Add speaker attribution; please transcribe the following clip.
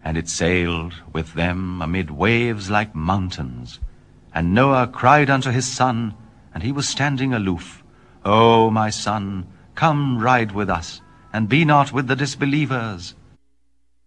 Speaker 1: and it sailed with them amid waves like mountains. And Noah cried unto his son, and he was standing aloof, O my son, come ride with us, and be not with the disbelievers.